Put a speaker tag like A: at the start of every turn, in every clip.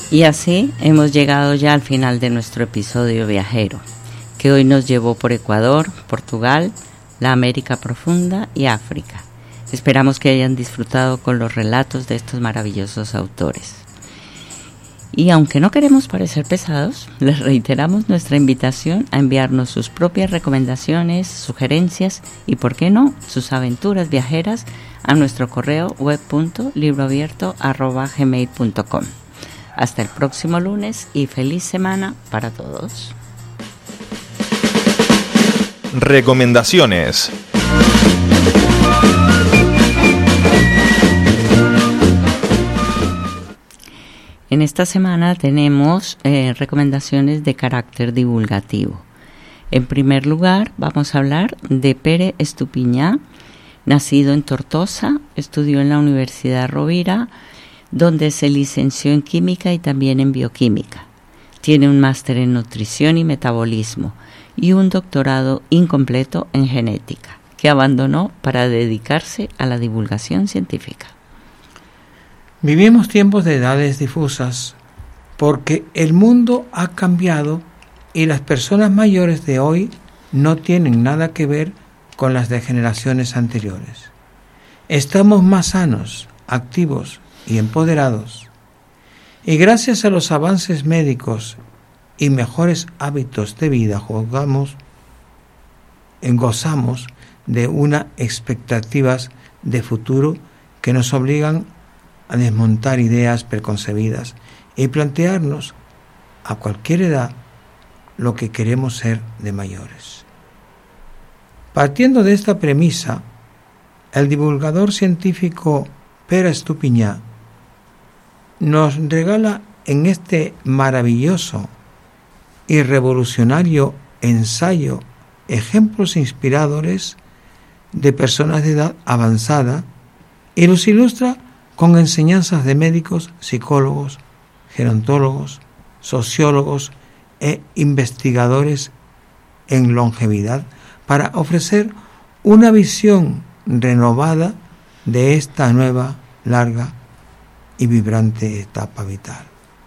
A: Y así hemos llegado ya al final de nuestro episodio viajero, que hoy nos llevó por Ecuador, Portugal, la América Profunda y África. Esperamos que hayan disfrutado con los relatos de estos maravillosos autores. Y aunque no queremos parecer pesados, les reiteramos nuestra invitación a enviarnos sus propias recomendaciones, sugerencias y, por qué no, sus aventuras viajeras a nuestro correo web.libroabierto@gmail.com. Hasta el próximo lunes y feliz semana para todos.
B: Recomendaciones.
A: En esta semana tenemos recomendaciones de carácter divulgativo. En primer lugar, vamos a hablar de Pere Estupiñán. Nacido en Tortosa, estudió en la Universidad Rovira, donde se licenció en química y también en bioquímica. Tiene un máster en nutrición y metabolismo y un doctorado incompleto en genética, que abandonó para dedicarse a la divulgación científica.
C: Vivimos tiempos de edades difusas porque el mundo ha cambiado y las personas mayores de hoy no tienen nada que ver con las de generaciones anteriores. Estamos más sanos, activos y empoderados, y gracias a los avances médicos y mejores hábitos de vida gozamos de unas expectativas de futuro que nos obligan a desmontar ideas preconcebidas y plantearnos a cualquier edad lo que queremos ser de mayores. Partiendo de esta premisa, el divulgador científico Pere Estupiñán nos regala en este maravilloso y revolucionario ensayo ejemplos inspiradores de personas de edad avanzada y los ilustra con enseñanzas de médicos, psicólogos, gerontólogos, sociólogos e investigadores en longevidad para ofrecer una visión renovada de esta nueva, larga y vibrante etapa vital.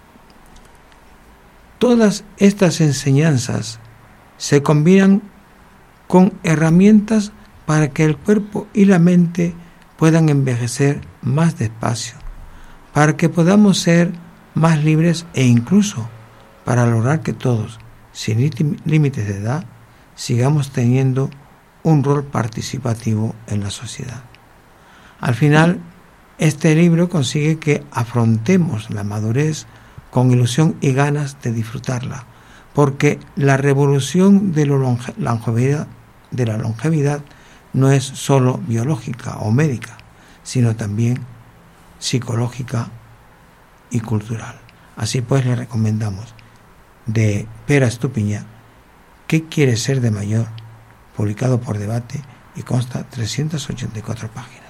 C: Todas estas enseñanzas se combinan con herramientas para que el cuerpo y la mente puedan envejecer más despacio, para que podamos ser más libres e incluso para lograr que todos, sin límites de edad, sigamos teniendo un rol participativo en la sociedad. Al final, este libro consigue que afrontemos la madurez con ilusión y ganas de disfrutarla, porque la revolución de la longevidad no es solo biológica o médica, sino también psicológica y cultural. Así pues, le recomendamos de Pere Estupiñán, ¿Qué quiere ser de mayor?, publicado por Debate y consta 384 páginas.